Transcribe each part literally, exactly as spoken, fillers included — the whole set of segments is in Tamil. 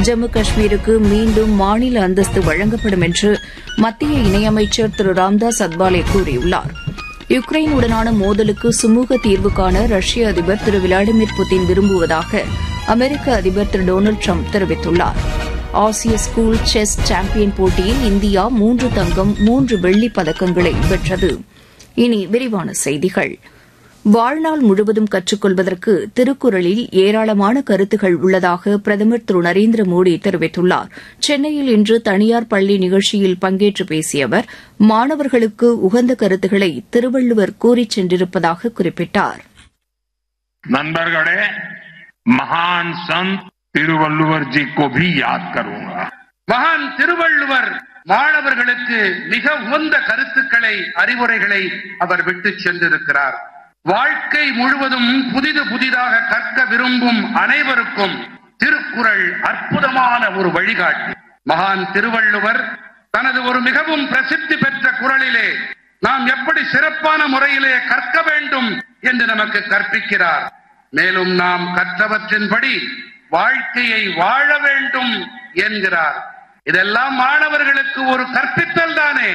ஜம்மு காஷ்மீருக்கு மீண்டும் மாநில அந்தஸ்து வழங்கப்படும் என்று மத்திய இணையமைச்சர் திரு ராம்தாஸ் அத்வாலே கூறியுள்ளார். யுக்ரைனுடனான மோதலுக்கு சுமூக தீர்வு காண ரஷ்ய அதிபர் திரு விளாடிமிர் புட்டின் விரும்புவதாக அமெரிக்க அதிபர் திரு டொனால்டு ட்ரம்ப் தெரிவித்துள்ளார். ஆசிய ஸ்கூல் செஸ் சாம்பியன் போட்டியில் இந்தியா மூன்று தங்கம் மூன்று வெள்ளிப் பதக்கங்களை வென்றது. இனி விரிவான செய்திகள். வாழ்நாள் முழுவதும் கற்றுக்கொள்வதற்கு திருக்குறளில் ஏராளமான கருத்துகள் உள்ளதாக பிரதமர் திரு நரேந்திர மோடி தெரிவித்துள்ளார். சென்னையில் இன்று தனியார் பள்ளி நிகழ்ச்சியில் பங்கேற்று பேசிய அவர் மாணவர்களுக்கு உகந்த கருத்துக்களை திருவள்ளுவர் கூறிச் சென்றிருப்பதாக குறிப்பிட்டார். நண்பர்களே, மகான் சந்த் திருவள்ளுவர் ஜி को भी याद करूंगा. மகான் திருவள்ளுவர் மாணவர்களுக்கு மிக உகந்த கருத்துக்களை அறிவுரைகளை அவர் விட்டுச் சென்றிருக்கிறார். வாழ்க்கை முழுவதும் புதிது புதிதாக கற்க விரும்பும் அனைவருக்கும் திருக்குறள் அற்புதமான ஒரு வழிகாட்டி. மகான் திருவள்ளுவர் தனது ஒரு மிகவும் பிரசித்தி பெற்ற குறளிலே நாம் எப்படி சிறப்பான முறையிலே கற்க வேண்டும் என்று நமக்கு கற்பிக்கிறார். மேலும் நாம் கற்றவற்றின்படி வாழ்க்கையை வாழ வேண்டும் என்கிறார். இதெல்லாம் மாணவர்களுக்கு ஒரு கற்பித்தல் தானே.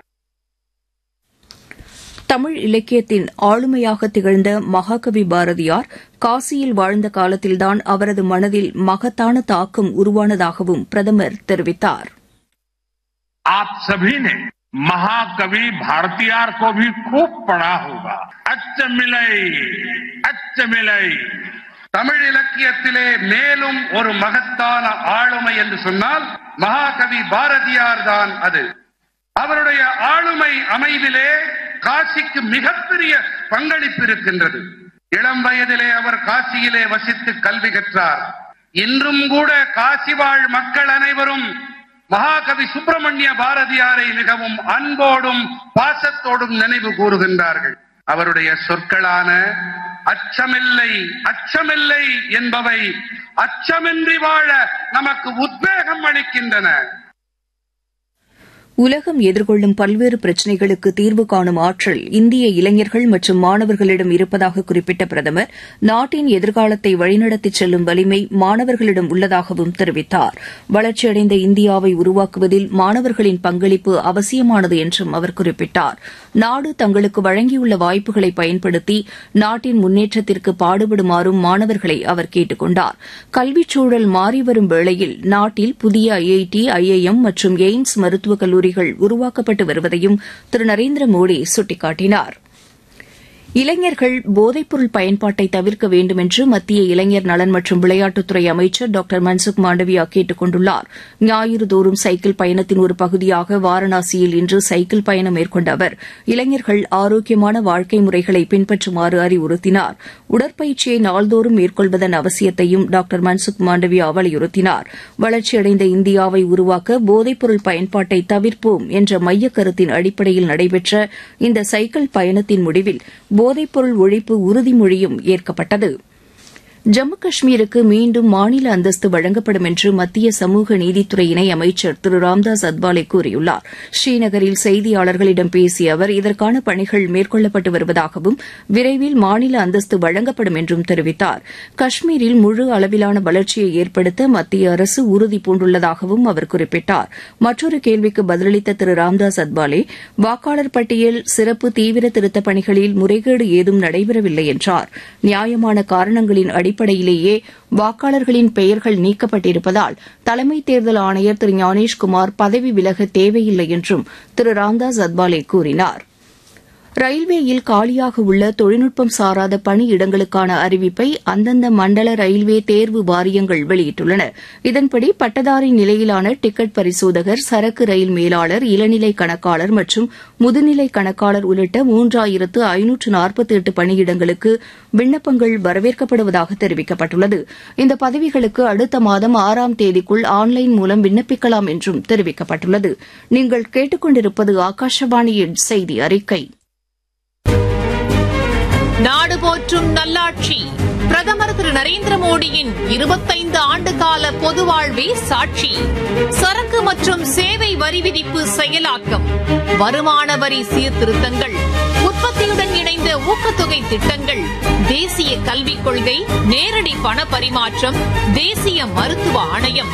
தமிழ் இலக்கியத்தின் ஆளுமையாக திகழ்ந்த மகாகவி பாரதியார் காசியில் வாழ்ந்த காலத்தில்தான் அவரது மனதில் மகத்தான தாக்கம் உருவானதாகவும் பிரதமர் தெரிவித்தார். आप सभी ने महाकवि भारतीयार को भी खूब पढ़ा होगा. अच्चमिलै अच्चमिलै. தமிழ் இலக்கியத்திலே மேலும் ஒரு மகத்தான ஆளுமை என்று சொன்னால் மகாகவி பாரதியார் தான் அது. அவருடைய ஆளுமை அமைவிலே காசிக்கு மிகப்பெரிய பங்களிப்பு இருக்கின்றது. இளம் வயதிலே அவர் காசியிலே வசித்து கல்வி கற்றார். இன்றும் கூட காசி வாழ் மக்கள் அனைவரும் மகாகவி சுப்பிரமணிய பாரதியாரை மிகவும் அன்போடும் பாசத்தோடும் நினைவு கூறுகின்றார்கள். அவருடைய சொற்களான அச்சமில்லை அச்சமில்லை என்பவை அச்சமின்றி வாழ நமக்கு உத்வேகம் அளிக்கின்றன. உலகம் எதிர்கொள்ளும் பல்வேறு பிரச்சினைகளுக்கு தீர்வு காணும் ஆற்றல் இந்திய இளைஞர்கள் மற்றும் மாணவர்களிடம் இருப்பதாக குறிப்பிட்ட பிரதமர் நாட்டின் எதிர்காலத்தை வழிநடத்திச் செல்லும் வலிமை மாணவர்களிடம் உள்ளதாகவும் தெரிவித்தார். வளர்ச்சியடைந்த இந்தியாவை உருவாக்குவதில் மாணவர்களின் பங்களிப்பு அவசியமானது என்றும் அவர் குறிப்பிட்டார். நாடு தங்களுக்கு வழங்கியுள்ள வாய்ப்புகளை பயன்படுத்தி நாட்டின் முன்னேற்றத்திற்கு பாடுபடுமாறும் மாணவர்களை அவர் கேட்டுக் கொண்டார். கல்விச் சூழல் மாறிவரும் வேளையில் நாட்டில் புதிய ஐஐடி, ஐஐஎம் மற்றும் எய்ம்ஸ் மருத்துவக் கல்லூரி உருவாக்கப்பட்டு வருவதையும் திரு நரேந்திர மோடி சுட்டிக்காட்டினார். இளைஞர்கள் போதைப்பொருள் பயன்பாட்டை தவிர்க்க வேண்டும் என்று மத்திய இளைஞர் நலன் மற்றும் விளையாட்டுத்துறை அமைச்சர் டாக்டர் மன்சுக் மாண்டவியா கேட்டுக் கொண்டுள்ளார். ஞாயிறுதோறும் சைக்கிள் பயணத்தின் ஒரு பகுதியாக வாரணாசியில் இன்று சைக்கிள் பயணம் மேற்கொண்ட அவர் இளைஞர்கள் ஆரோக்கியமான வாழ்க்கை முறைகளை பின்பற்றுமாறு அறிவுறுத்தினார். உடற்பயிற்சியை நாள்தோறும் மேற்கொள்வதன் அவசியத்தையும் டாக்டர் மன்சுக் மாண்டவியா வலியுறுத்தினார். வளர்ச்சியடைந்த இந்தியாவை உருவாக்க போதைப்பொருள் பயன்பாட்டை தவிர்ப்போம் என்ற மையக் கருத்தின் அடிப்படையில் நடைபெற்ற இந்த சைக்கிள் பயணத்தின் முடிவில் போதைப்பொருள் ஒழிப்பு உறுதிமொழியும் ஏற்கப்பட்டது. ஜம்மு காஷ்மீருக்கு மீண்டும் மாநில அந்தஸ்து வழங்கப்படும் என்று மத்திய சமூக நீதித்துறை இணை அமைச்சர் திரு ராம்தாஸ் அத்வாலே கூறியுள்ளார். ஸ்ரீநகரில் செய்தியாளர்களிடம் பேசிய அவர் இதற்கான பணிகள் மேற்கொள்ளப்பட்டு வருவதாகவும் விரைவில் மாநில அந்தஸ்து வழங்கப்படும் என்றும் தெரிவித்தார். காஷ்மீரில் முழு அளவிலான வளர்ச்சியை ஏற்படுத்த மத்திய அரசு உறுதி பூண்டுள்ளதாகவும் அவர் குறிப்பிட்டார். மற்றொரு கேள்விக்கு பதிலளித்த திரு ராம்தாஸ் அத்வாலே வாக்காளர் பட்டியல் சிறப்பு தீவிர திருத்தப் பணிகளில் முறைகேடு ஏதும் நடைபெறவில்லை என்றார். நியாயமான காரணங்களின் அடிப்படையிலேயே வாக்காளர்களின் பெயர்கள் நீக்கப்பட்டிருப்பதால் தலைமை தேர்தல் ஆணையர் திரு ஞானேஷ்குமார் பதவி விலக தேவையில்லை என்றும் திரு ராம்தாஸ் அத்வாலே கூறினார். ரயில்வேயில் காலியாக உள்ள தொழில்நுட்பம் சாராத பணியிடங்களுக்கான அறிவிப்பை அந்தந்த மண்டல ரயில்வே தேர்வு வாரியங்கள் வெளியிட்டுள்ளன. இதன்படி பட்டதாரி நிலையிலான டிக்கெட் பரிசோதகர், சரக்கு ரயில் மேலாளர், இளநிலை கணக்காளர் மற்றும் முதுநிலை கணக்காளர் உள்ளிட்ட மூன்றாயிரத்து ஐநூற்று நாற்பத்தி எட்டு பணியிடங்களுக்கு விண்ணப்பங்கள் வரவேற்கப்படுவதாக தெரிவிக்கப்பட்டுள்ளது. இந்த பதவிகளுக்கு அடுத்த மாதம் ஆறாம் தேதிக்குள் ஆன்லைன் மூலம் விண்ணப்பிக்கலாம் என்றும் தெரிவிக்கப்பட்டுள்ளது. நீங்கள் கேட்டுக் கொண்டிருப்பது ஆகாஷவாணியின் செய்தி அறிக்கை. நாடு போற்றும் நல்லாட்சி பிரதமர் திரு நரேந்திர மோடியின் இருபத்தைந்து ஆண்டுகால பொது வாழ்வே சாட்சி. சரக்கு மற்றும் சேவை வரி விதிப்பு செயலாக்கம், வருமான வரி சீர்திருத்தங்கள், உற்பத்தியுடன் இணைந்த ஊக்கத்தொகை திட்டங்கள், தேசிய கல்விக் கொள்கை, நேரடி பண பரிமாற்றம், தேசிய மருத்துவ ஆணையம்,